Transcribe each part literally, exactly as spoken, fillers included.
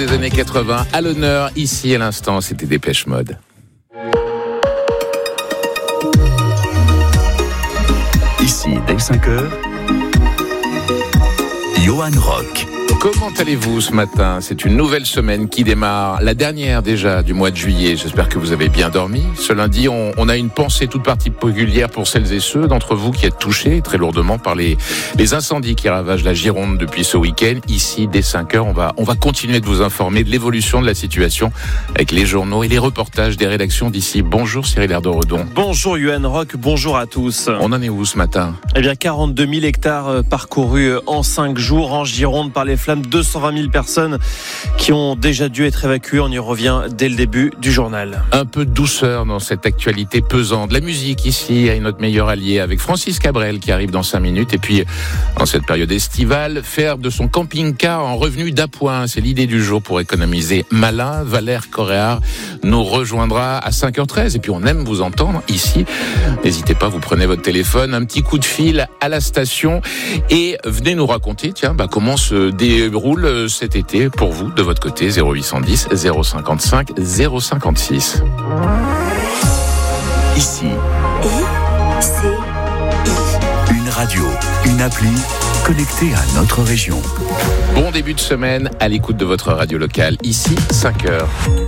des années quatre-vingts. À l'honneur, ici à l'instant, c'était Dépêche Mode. Ici, dès cinq heures, Johan Rock. Comment allez-vous ce matin ? C'est une nouvelle semaine qui démarre, la dernière déjà du mois de juillet. J'espère que vous avez bien dormi. Ce lundi, on, on a une pensée toute particulière pour celles et ceux d'entre vous qui êtes touchés très lourdement par les, les incendies qui ravagent la Gironde depuis ce week-end. Ici, dès cinq heures, on va, on va continuer de vous informer de l'évolution de la situation avec les journaux et les reportages des rédactions d'ici. Bonjour Cyril Erdoredon. Bonjour Johan Rock, bonjour à tous. On en est où ce matin ? Eh bien, quarante-deux mille hectares parcourus en cinq jours en Gironde par les flammes. deux cent vingt mille personnes qui ont déjà dû être évacuées. On y revient dès le début du journal. Un peu de douceur dans cette actualité pesante. La musique ici a notre meilleur allié avec Francis Cabrel qui arrive dans cinq minutes. Et puis, en cette période estivale, faire de son camping-car en revenu d'appoint. C'est l'idée du jour pour économiser malin. Valère Coréard nous rejoindra à cinq heures treize. Et puis, on aime vous entendre ici. N'hésitez pas, vous prenez votre téléphone, un petit coup de fil à la station et venez nous raconter, tiens, bah, comment se déroule cet été pour vous, de votre côté, zéro huit cent dix, zéro cinquante-cinq, zéro cinquante-six. Ici, I, C, I. une radio, une appli connectée à notre région. Bon début de semaine à l'écoute de votre radio locale. Ici, cinq heures.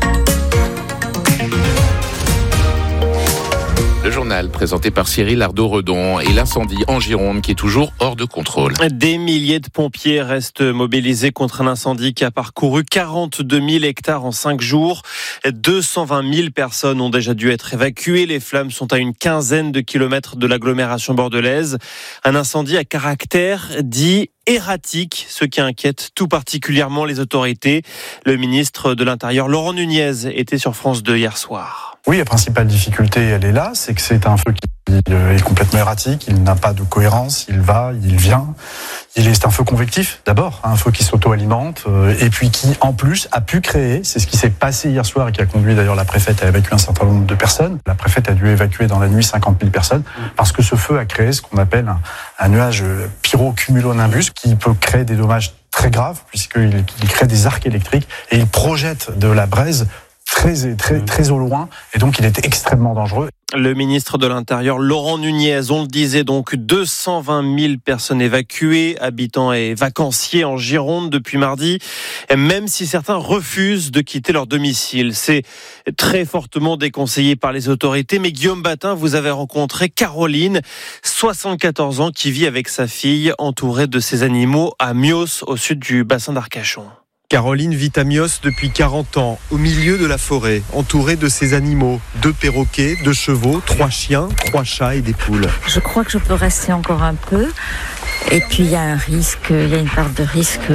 Le journal présenté par Cyril Erdoredon et l'incendie en Gironde qui est toujours hors de contrôle. Des milliers de pompiers restent mobilisés contre un incendie qui a parcouru quarante-deux mille hectares en cinq jours. deux cent vingt mille personnes ont déjà dû être évacuées. Les flammes sont à une quinzaine de kilomètres de l'agglomération bordelaise. Un incendie à caractère dit erratique, ce qui inquiète tout particulièrement les autorités. Le ministre de l'Intérieur, Laurent Nunez, était sur France deux hier soir. Oui, la principale difficulté, elle est là, c'est que c'est un feu qui est complètement erratique, il n'a pas de cohérence, il va, il vient. Il est, c'est un feu convectif, d'abord, un feu qui s'auto-alimente, euh, et puis qui, en plus, a pu créer, c'est ce qui s'est passé hier soir et qui a conduit d'ailleurs la préfète à évacuer un certain nombre de personnes. La préfète a dû évacuer dans la nuit cinquante mille personnes, parce que ce feu a créé ce qu'on appelle un, un nuage pyrocumulonimbus, qui peut créer des dommages très graves, puisqu'il il crée des arcs électriques, et il projette de la braise très, très, très au loin, et donc il est extrêmement dangereux. Le ministre de l'Intérieur, Laurent Nunez, on le disait donc, deux cent vingt mille personnes évacuées, habitants et vacanciers en Gironde depuis mardi, même si certains refusent de quitter leur domicile. C'est très fortement déconseillé par les autorités, mais Guillaume Batin, vous avez rencontré Caroline, soixante-quatorze ans, qui vit avec sa fille, entourée de ses animaux à Mios, au sud du bassin d'Arcachon. Caroline vit à Mios depuis quarante ans, au milieu de la forêt, entourée de ses animaux. Deux perroquets, deux chevaux, trois chiens, trois chats et des poules. Je crois que je peux rester encore un peu. Et puis il y a un risque, il y a une part de risque